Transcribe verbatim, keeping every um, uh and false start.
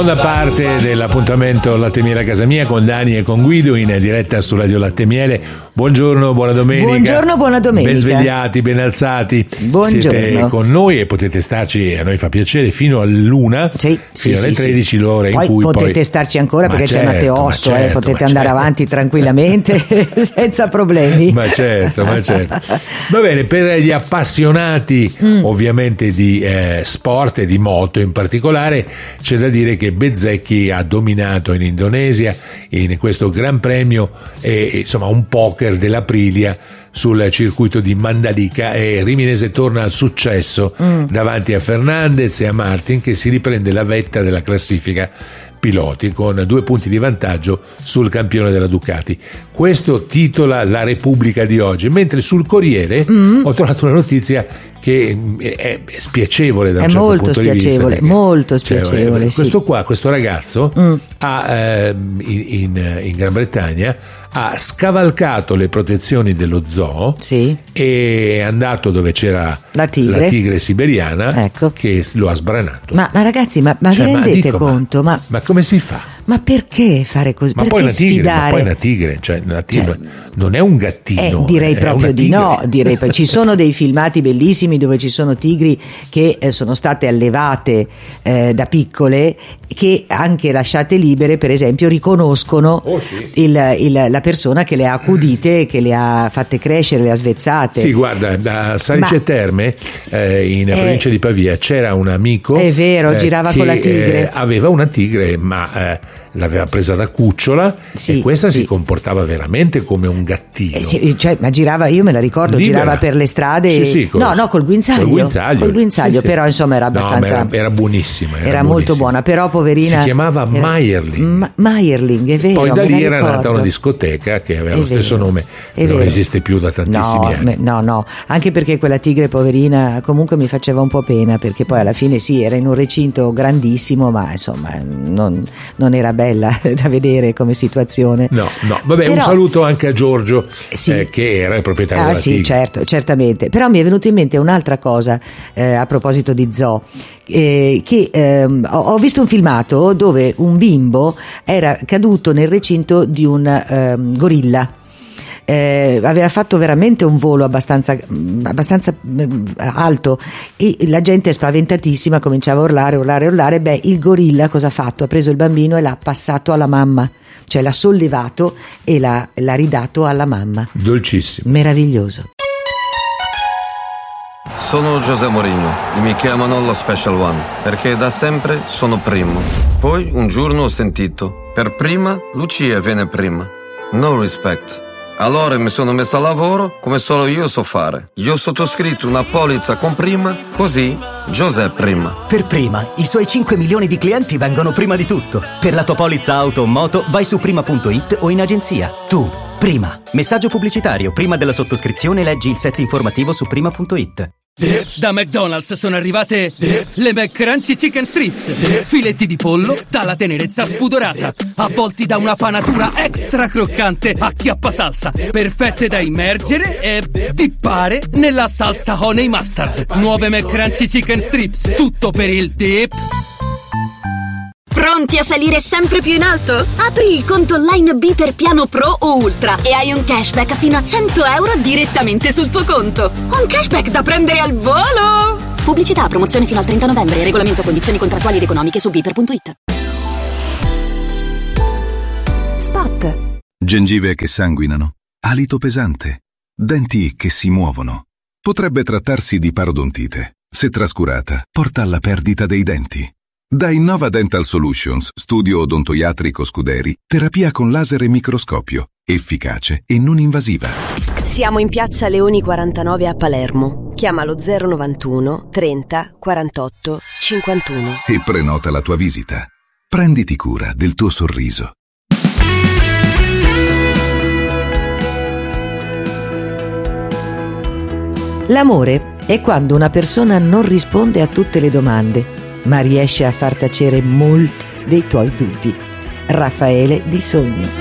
Seconda parte dell'appuntamento Latte Miele a casa mia con Dani e con Guido in diretta su Radio Latte Miele. Buongiorno, buona domenica. Buongiorno, buona domenica. Ben svegliati, ben alzati. Buongiorno. Siete con noi e potete starci, a noi fa piacere, fino all'una, sì, fino sì, alle sì, tredici, sì. l'ora in poi cui potete poi... starci ancora perché certo, c'è Matteosso, certo, eh, potete andare certo. avanti tranquillamente senza problemi. Ma certo, ma certo. Va bene, per gli appassionati mm. ovviamente di eh, sport e di moto in particolare, c'è da dire che Bezzecchi ha dominato in Indonesia in questo Gran Premio e insomma un poker dell'Aprilia sul circuito di Mandalika, e Riminese torna al successo mm. davanti a Fernandez e a Martin, che si riprende la vetta della classifica piloti con due punti di vantaggio sul campione della Ducati. Questo titola La Repubblica di oggi, mentre sul Corriere mm. ho trovato una notizia che è spiacevole da un è certo molto punto di vista. Spiacevole, molto spiacevole, cioè, sì. Questo qua, questo ragazzo mm. ha eh, in, in, in Gran Bretagna ha scavalcato le protezioni dello zoo, sì. e è andato dove c'era la tigre, la tigre siberiana, ecco. che lo ha sbranato. Ma, ma ragazzi, ma, ma cioè, vi rendete ma dico, conto? Ma, Ma, ma come si fa? ma perché fare così? Ma perché poi una tigre, sfidare? ma poi una tigre, cioè una tigre Cioè, non è un gattino. Eh, direi è proprio di no, direi, ci sono dei filmati bellissimi dove ci sono tigri che eh, sono state allevate eh, da piccole, che anche lasciate libere, per esempio, riconoscono oh, sì. il, il, la persona che le ha accudite, che le ha fatte crescere, le ha svezzate. Sì, guarda, da Salice Ma, Terme, eh, in eh, provincia di Pavia, c'era un amico. È vero, eh, girava che, con la tigre. Eh, aveva una tigre, ma... Eh, l'aveva presa da cucciola, sì, e questa sì. si comportava veramente come un gattino. Eh sì, cioè, ma girava, io me la ricordo, Libera. girava per le strade. Sì, sì, col, no, no, col guinzaglio. Col guinzaglio, col guinzaglio sì, però sì. insomma era abbastanza. No, era, era buonissima. Era, era molto buona, però poverina. Si chiamava era, Meyerling. Ma, Meyerling, è vero. Poi da lì era ricordo. nata una discoteca che aveva è lo stesso vero, nome, che non vero. esiste più da tantissimi no, anni. No, no, anche perché quella tigre poverina comunque mi faceva un po' pena, perché poi alla fine sì, era in un recinto grandissimo, ma insomma non, non era bella da vedere come situazione. No, no, vabbè, però, un saluto anche a Giorgio, sì. eh, che era il proprietario ah, della sì, tigre. certo, certamente. Però mi è venuto in mente un'altra cosa eh, a proposito di zoo. Eh, che ehm, ho, ho visto un filmato dove un bimbo era caduto nel recinto di un ehm, gorilla. Eh, aveva fatto veramente un volo abbastanza, abbastanza eh, alto, e la gente spaventatissima cominciava a urlare, urlare, urlare. Beh, il gorilla cosa ha fatto? Ha preso il bambino e l'ha passato alla mamma, cioè l'ha sollevato e l'ha, l'ha ridato alla mamma. Dolcissimo. Meraviglioso. Sono José Mourinho e mi chiamano lo Special One perché da sempre sono primo. Poi un giorno ho sentito: per prima Lucia viene prima. No respect. Allora mi sono messo a lavoro come solo io so fare. Io ho sottoscritto una polizza con prima, così José prima. Per prima, i suoi cinque milioni di clienti vengono prima di tutto. Per la tua polizza auto o moto vai su prima punto it o in agenzia. Tu, prima. Messaggio pubblicitario. Prima della sottoscrizione leggi il set informativo su prima punto it. Da McDonald's sono arrivate le McCrunchy Chicken Strips, filetti di pollo dalla tenerezza spudorata, avvolti da una panatura extra croccante a chiappa salsa, perfette da immergere e dippare nella salsa honey mustard. Nuove McCrunchy Chicken Strips, tutto per il dip. Pronti a salire sempre più in alto? Apri il conto online B per piano Pro o Ultra e hai un cashback fino a cento euro direttamente sul tuo conto. Un cashback da prendere al volo! Pubblicità, promozione fino al trenta novembre. Regolamento, condizioni contrattuali ed economiche su biper punto it. Spot. Gengive che sanguinano, alito pesante, denti che si muovono. Potrebbe trattarsi di parodontite. Se trascurata, porta alla perdita dei denti. Da Innova Dental Solutions, studio odontoiatrico Scuderi, terapia con laser e microscopio, efficace e non invasiva. Siamo in piazza Leoni quarantanove a Palermo. Chiama lo zero novantuno trenta quarantotto cinquantuno E prenota la tua visita. Prenditi cura del tuo sorriso. L'amore è quando una persona non risponde a tutte le domande, ma riesce a far tacere molti dei tuoi dubbi. Raffaele Di Sogno.